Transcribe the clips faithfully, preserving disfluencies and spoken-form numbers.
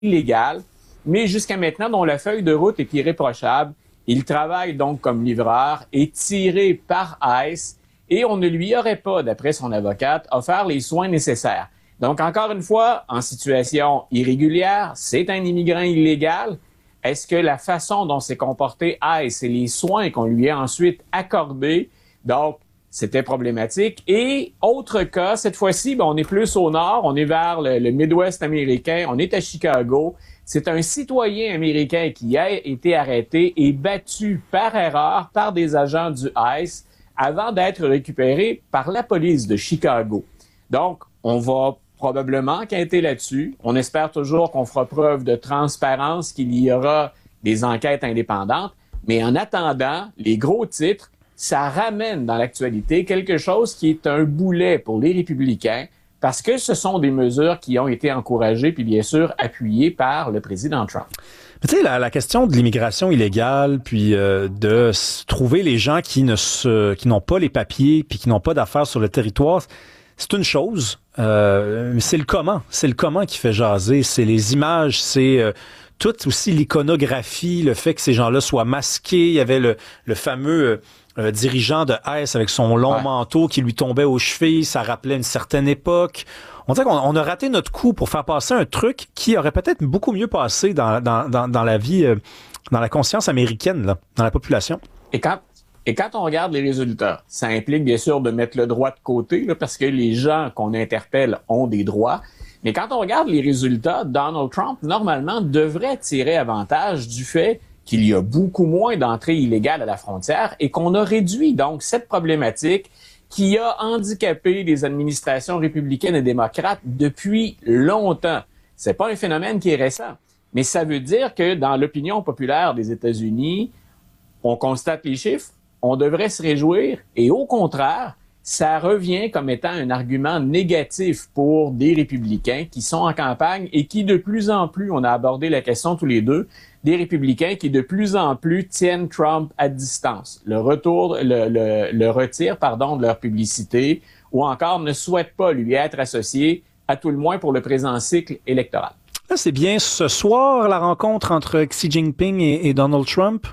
illégale, mais jusqu'à maintenant, dont la feuille de route est irréprochable. Il travaille donc comme livreur, est tiré par ICE et on ne lui aurait pas, d'après son avocate, offert les soins nécessaires. Donc, encore une fois, en situation irrégulière, c'est un immigrant illégal. Est-ce que la façon dont s'est comporté ICE et les soins qu'on lui a ensuite accordés, donc, c'était problématique. Et autre cas, cette fois-ci, ben, on est plus au nord, on est vers le, le Midwest américain, on est à Chicago. C'est un citoyen américain qui a été arrêté et battu par erreur par des agents du ICE avant d'être récupéré par la police de Chicago. Donc, on va probablement enquêter là-dessus. On espère toujours qu'on fera preuve de transparence, qu'il y aura des enquêtes indépendantes. Mais en attendant, les gros titres, ça ramène dans l'actualité quelque chose qui est un boulet pour les républicains parce que ce sont des mesures qui ont été encouragées puis bien sûr appuyées par le président Trump. Mais tu sais, la, la question de l'immigration illégale, puis euh, de s- trouver les gens qui ne se, qui n'ont pas les papiers puis qui n'ont pas d'affaires sur le territoire, c'est une chose. Euh, mais c'est le comment, c'est le comment qui fait jaser, c'est les images, c'est euh, tout aussi l'iconographie, le fait que ces gens-là soient masqués. Il y avait le, le fameux euh, euh, dirigeant de ICE avec son long Ouais. manteau qui lui tombait aux chevilles, ça rappelait une certaine époque. On dirait qu'on on a raté notre coup pour faire passer un truc qui aurait peut-être beaucoup mieux passé dans, dans, dans, dans la vie, euh, dans la conscience américaine, là, dans la population. Et quand, et quand on regarde les résultats, ça implique bien sûr de mettre le droit de côté là, parce que les gens qu'on interpelle ont des droits. Mais quand on regarde les résultats, Donald Trump, normalement, devrait tirer avantage du fait qu'il y a beaucoup moins d'entrées illégales à la frontière et qu'on a réduit donc cette problématique qui a handicapé les administrations républicaines et démocrates depuis longtemps. C'est pas un phénomène qui est récent, mais ça veut dire que dans l'opinion populaire des États-Unis, on constate les chiffres, on devrait se réjouir et au contraire, ça revient comme étant un argument négatif pour des républicains qui sont en campagne et qui de plus en plus, on a abordé la question tous les deux, des républicains qui de plus en plus tiennent Trump à distance. Le retour, le, le, le retire, pardon, de leur publicité ou encore ne souhaitent pas lui être associés, à tout le moins pour le présent cycle électoral. Là, c'est bien ce soir la rencontre entre Xi Jinping et, et Donald Trump?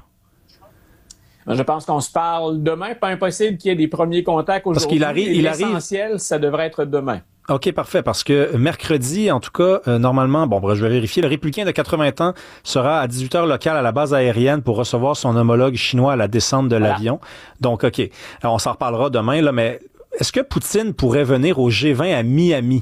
Je pense qu'on se parle demain. Pas impossible qu'il y ait des premiers contacts aujourd'hui. Parce qu'il arrive, il arrive. L'essentiel, ça devrait être demain. OK, parfait, parce que mercredi, en tout cas, euh, normalement, bon, bref, je vais vérifier, le républicain de quatre-vingts ans sera à dix-huit heures locales à la base aérienne pour recevoir son homologue chinois à la descente de Voilà. l'avion. Donc, OK, alors, on s'en reparlera demain, là, mais est-ce que Poutine pourrait venir au G vingt à Miami?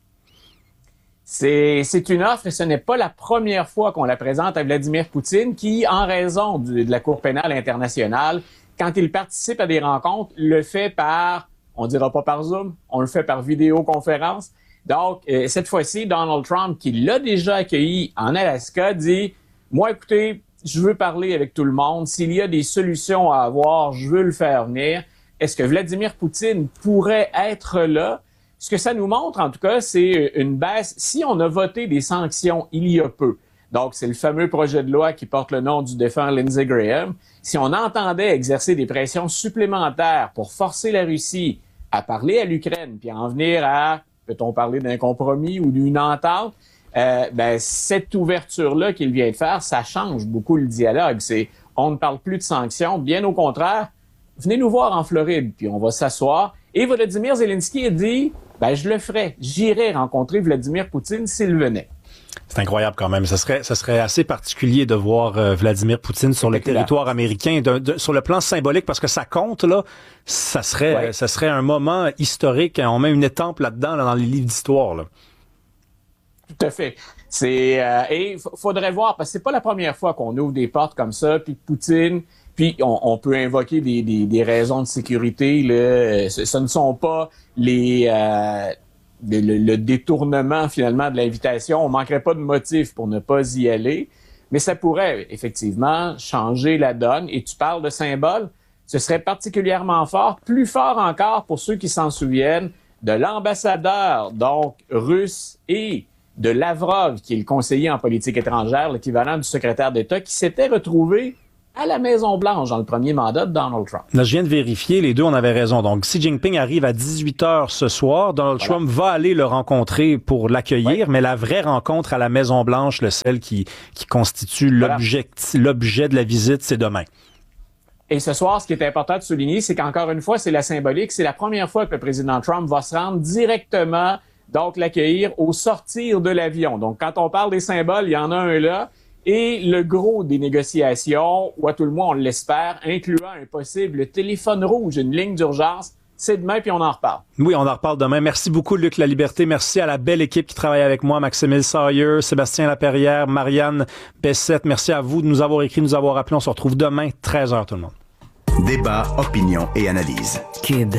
C'est, c'est une offre et ce n'est pas la première fois qu'on la présente à Vladimir Poutine qui, en raison du, de la Cour pénale internationale, quand il participe à des rencontres, le fait par, on dira pas par Zoom, on le fait par vidéoconférence. Donc, euh, cette fois-ci, Donald Trump, qui l'a déjà accueilli en Alaska, dit « Moi, écoutez, je veux parler avec tout le monde. S'il y a des solutions à avoir, je veux le faire venir. » Est-ce que Vladimir Poutine pourrait être là? Ce que ça nous montre, en tout cas, c'est une baisse. Si on a voté des sanctions il y a peu, donc c'est le fameux projet de loi qui porte le nom du défunt Lindsey Graham, si on entendait exercer des pressions supplémentaires pour forcer la Russie à parler à l'Ukraine, puis en venir à, peut-on parler d'un compromis ou d'une entente, euh, ben cette ouverture-là qu'il vient de faire, ça change beaucoup le dialogue. C'est, on ne parle plus de sanctions, bien au contraire, venez nous voir en Floride, puis on va s'asseoir. Et Volodymyr Zelensky a dit, ben je le ferai, j'irai rencontrer Vladimir Poutine s'il venait. C'est incroyable quand même. Ça serait, ça serait assez particulier de voir euh, Vladimir Poutine sur le territoire américain, de, de, sur le plan symbolique, parce que ça compte là. Ça serait, ouais. ça serait un moment historique. On met une étampe là-dedans, là, dans les livres d'histoire. Là. Tout à fait. C'est euh, et f- faudrait voir parce que c'est pas la première fois qu'on ouvre des portes comme ça. Puis Poutine, puis on, on peut invoquer des, des, des raisons de sécurité. Là. Ce, ce ne sont pas les euh, le, le détournement finalement de l'invitation. On manquerait pas de motifs pour ne pas y aller, mais ça pourrait effectivement changer la donne. Et tu parles de symbole, ce serait particulièrement fort, plus fort encore pour ceux qui s'en souviennent de l'ambassadeur donc russe et de Lavrov, qui est le conseiller en politique étrangère, l'équivalent du secrétaire d'État, qui s'était retrouvé à la Maison-Blanche dans le premier mandat de Donald Trump. Là, je viens de vérifier, les deux, on avait raison. Donc, Xi Jinping arrive à dix-huit heures ce soir. Donald voilà. Trump va aller le rencontrer pour l'accueillir, ouais. mais la vraie rencontre à la Maison-Blanche, le celle qui, qui constitue voilà. l'objet, l'objet de la visite, c'est demain. Et ce soir, ce qui est important de souligner, c'est qu'encore une fois, c'est la symbolique. C'est la première fois que le président Trump va se rendre directement, donc l'accueillir au sortir de l'avion. Donc, quand on parle des symboles, il y en a un là. Et le gros des négociations, ou à tout le moins on l'espère, incluant un possible téléphone rouge, une ligne d'urgence, c'est demain, puis on en reparle. Oui, on en reparle demain. Merci beaucoup, Luc Laliberté. Merci à la belle équipe qui travaille avec moi, Maxime Sawyer, Sébastien Laperrière, Marianne Bessette. Merci à vous de nous avoir écrit, de nous avoir appelés. On se retrouve demain, treize heures, tout le monde. Débat, opinion et analyse. Cube.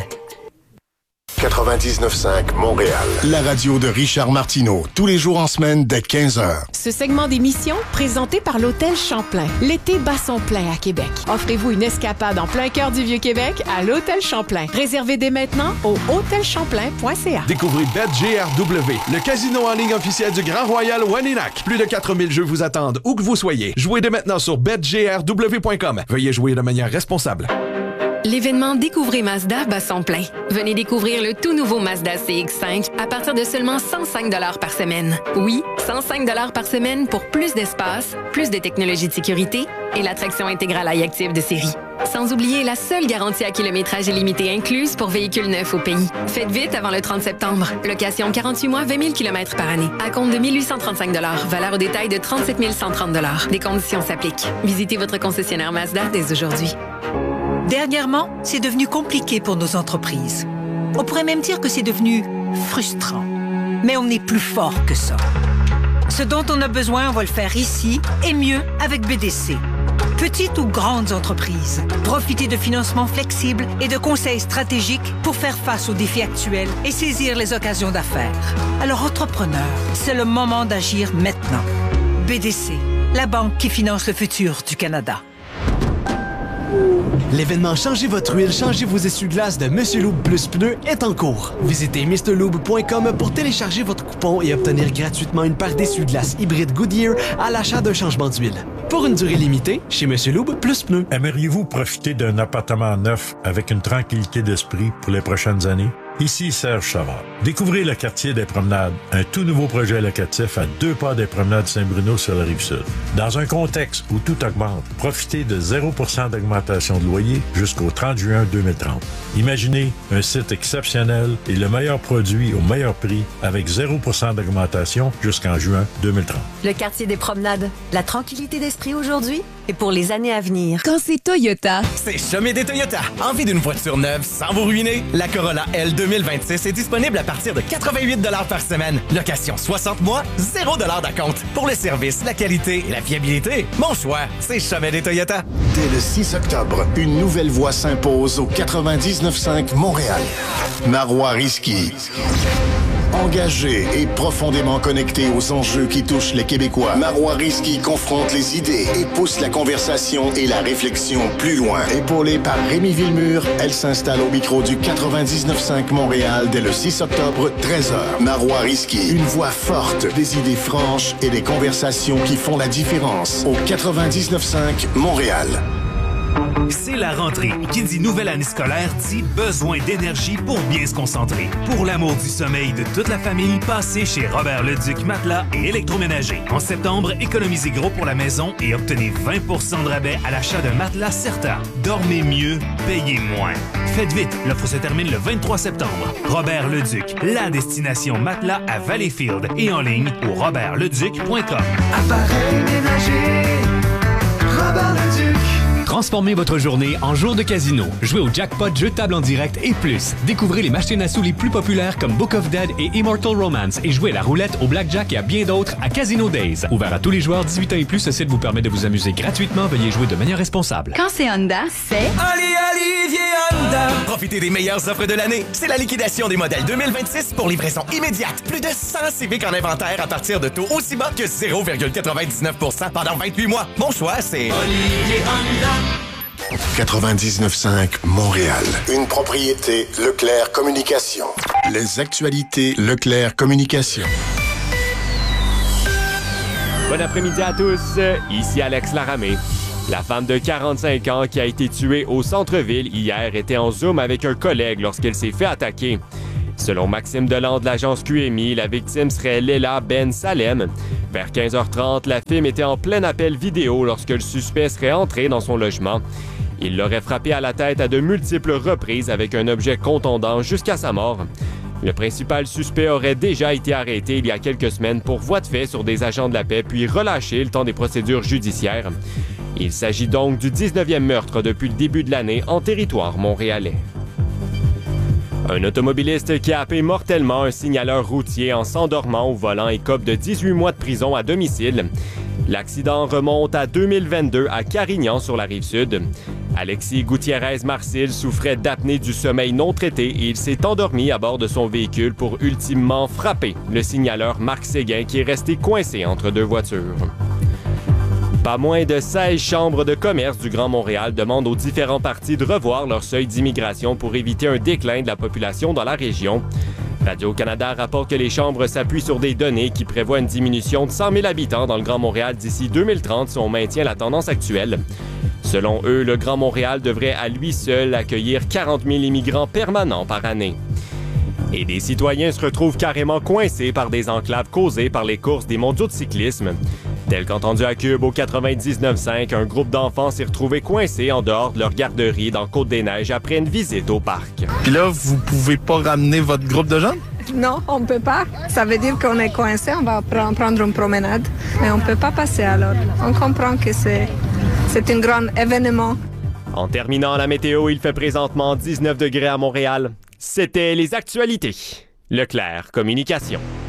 quatre-vingt-dix-neuf cinq Montréal. La radio de Richard Martineau, tous les jours en semaine dès quinze heures. Ce segment d'émission, présenté par l'Hôtel Champlain. L'été bat son plein à Québec. Offrez-vous une escapade en plein cœur du Vieux-Québec à l'Hôtel Champlain. Réservez dès maintenant au hôtel champlain point c a. Découvrez BetGRW, le casino en ligne officiel du Grand Royal Waninak. Plus de quatre mille jeux vous attendent où que vous soyez. Jouez dès maintenant sur bet g r w point com. Veuillez jouer de manière responsable. L'événement Découvrez Mazda bat son plein. Venez découvrir le tout nouveau Mazda C X cinq à partir de seulement cent cinq dollars par semaine. Oui, cent cinq dollars par semaine pour plus d'espace, plus de technologie de sécurité et l'attraction intégrale iActive de série. Sans oublier la seule garantie à kilométrage illimité incluse pour véhicules neufs au pays. Faites vite avant le trente septembre. Location quarante-huit mois, vingt mille kilomètres par année. À compte de mille huit cent trente-cinq dollars. Valeur au détail de trente-sept mille cent trente dollars. Des conditions s'appliquent. Visitez votre concessionnaire Mazda dès aujourd'hui. Dernièrement, c'est devenu compliqué pour nos entreprises. On pourrait même dire que c'est devenu frustrant. Mais on est plus fort que ça. Ce dont on a besoin, on va le faire ici et mieux avec B D C. Petites ou grandes entreprises, profitez de financements flexibles et de conseils stratégiques pour faire face aux défis actuels et saisir les occasions d'affaires. Alors, entrepreneurs, c'est le moment d'agir maintenant. B D C, la banque qui finance le futur du Canada. L'événement Changez votre huile, changez vos essuie-glaces de Monsieur Lube Plus Pneus est en cours. Visitez mister lube point com pour télécharger votre coupon et obtenir gratuitement une paire d'essuie-glaces hybride Goodyear à l'achat d'un changement d'huile. Pour une durée limitée, chez Monsieur Lube Plus Pneus. Aimeriez-vous profiter d'un appartement neuf avec une tranquillité d'esprit pour les prochaines années? Ici Serge Savard. Découvrez le quartier des Promenades, un tout nouveau projet locatif à deux pas des Promenades Saint-Bruno sur la Rive-Sud. Dans un contexte où tout augmente, profitez de zéro pour cent d'augmentation de loyer jusqu'au trente juin deux mille trente. Imaginez un site exceptionnel et le meilleur produit au meilleur prix avec zéro pour cent d'augmentation jusqu'en juin deux mille trente. Le quartier des Promenades, la tranquillité d'esprit aujourd'hui et pour les années à venir. Quand c'est Toyota, c'est Sommet des Toyota. Envie d'une voiture neuve sans vous ruiner? La Corolla L deux mille vingt-six est disponible à partir de quatre-vingt-huit dollars par semaine. Location soixante mois, zéro dollars d'acompte. Pour le service, la qualité et la fiabilité, mon choix, c'est Sommet des Toyota. Dès le six octobre, une nouvelle voix s'impose au quatre-vingt-dix-neuf cinq Montréal. Marois Risky. Engagé et profondément connecté aux enjeux qui touchent les Québécois, Marois Risky confronte les idées et pousse la conversation et la réflexion plus loin. Épaulée par Rémi Villemur, elle s'installe au micro du quatre-vingt-dix-neuf cinq Montréal dès le six octobre, treize heures. Marois Risky, une voix forte, des idées franches et des conversations qui font la différence. Au quatre-vingt-dix-neuf cinq Montréal. C'est la rentrée. Qui dit nouvelle année scolaire dit besoin d'énergie pour bien se concentrer. Pour l'amour du sommeil de toute la famille, passez chez Robert Leduc Matelas et Électroménager. En septembre, économisez gros pour la maison et obtenez vingt pour cent de rabais à l'achat d'un matelas Certa. Dormez mieux, payez moins. Faites vite, l'offre se termine le vingt-trois septembre. Robert Leduc, la destination matelas à Valleyfield et en ligne au robert leduc point com. Appareil ménager, Robert Leduc. Transformez votre journée en jour de casino. Jouez au jackpot, jeux de table en direct et plus. Découvrez les machines à sous les plus populaires comme Book of Dead et Immortal Romance et jouez à la roulette, au blackjack et à bien d'autres à Casino Days. Ouvert à tous les joueurs dix-huit ans et plus, ce site vous permet de vous amuser gratuitement. Veuillez jouer de manière responsable. Quand c'est Honda, c'est... Allez, Olivier Honda! Profitez des meilleures offres de l'année. C'est la liquidation des modèles deux mille vingt-six pour livraison immédiate. Plus de cent Civic en inventaire à partir de taux aussi bas que zéro virgule quatre-vingt-dix-neuf pour cent pendant vingt-huit mois. Mon choix, c'est... Olivier Honda! quatre-vingt-dix-neuf cinq Montréal. Une propriété Leclerc Communication. Les actualités Leclerc Communication. Bon après-midi à tous. Ici Alex Laramé. La femme de quarante-cinq ans qui a été tuée au centre-ville hier était en Zoom avec un collègue lorsqu'elle s'est fait attaquer. Selon Maxime Deland de l'agence Q M I, la victime serait Leila Ben Salem. Vers quinze heures trente, la femme était en plein appel vidéo lorsque le suspect serait entré dans son logement. Il l'aurait frappé à la tête à de multiples reprises avec un objet contondant jusqu'à sa mort. Le principal suspect aurait déjà été arrêté il y a quelques semaines pour voie de fait sur des agents de la paix puis relâché le temps des procédures judiciaires. Il s'agit donc du dix-neuvième meurtre depuis le début de l'année en territoire montréalais. Un automobiliste qui a happé mortellement un signaleur routier en s'endormant au volant écope de dix-huit mois de prison à domicile. L'accident remonte à deux mille vingt-deux à Carignan sur la Rive-Sud. Alexis Gutiérrez-Marcil souffrait d'apnée du sommeil non traité et il s'est endormi à bord de son véhicule pour ultimement frapper le signaleur Marc Séguin qui est resté coincé entre deux voitures. Pas moins de seize chambres de commerce du Grand Montréal demandent aux différents partis de revoir leur seuil d'immigration pour éviter un déclin de la population dans la région. Radio-Canada rapporte que les chambres s'appuient sur des données qui prévoient une diminution de cent mille habitants dans le Grand Montréal d'ici deux mille trente si on maintient la tendance actuelle. Selon eux, le Grand Montréal devrait à lui seul accueillir quarante mille immigrants permanents par année. Et des citoyens se retrouvent carrément coincés par des enclaves causées par les courses des mondiaux de cyclisme. Tel qu'entendu à Cube au quatre-vingt-dix-neuf cinq, un groupe d'enfants s'est retrouvé coincé en dehors de leur garderie dans Côte-des-Neiges après une visite au parc. Puis là, vous pouvez pas ramener votre groupe de jeunes? Non, on peut pas. Ça veut dire qu'on est coincé, on va prendre une promenade, mais on peut pas passer alors. On comprend que c'est, c'est un grand événement. En terminant la météo, il fait présentement dix-neuf degrés à Montréal. C'était les actualités. Leclerc Communication.